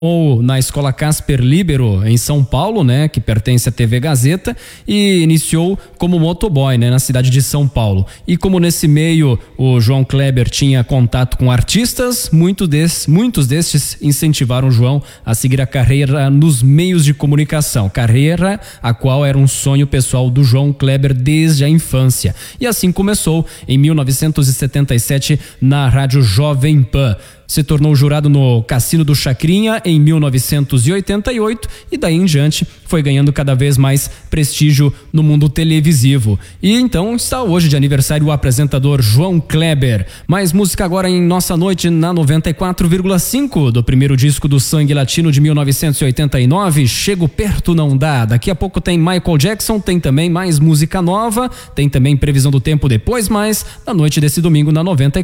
ou na Escola Casper Libero, em São Paulo, né, que pertence à TV Gazeta, e iniciou como motoboy, né, na cidade de São Paulo. E como nesse meio o João Kleber tinha contato com artistas, muitos destes incentivaram o João a seguir a carreira nos meios de comunicação, carreira a qual era um sonho pessoal do João Kleber desde a infância. E assim começou em 1977 na Rádio Jovem Pan. Se tornou jurado no Cassino do Chacrinha em 1988 e daí em diante foi ganhando cada vez mais prestígio no mundo televisivo. E então está hoje de aniversário o apresentador João Kleber. Mais música agora em nossa noite na 94,5 do primeiro disco do Sangue Latino de 1989, Chego Perto Não Dá. Daqui a pouco tem Michael Jackson, tem também mais música nova, tem também previsão do tempo depois, mas na noite desse domingo na 94.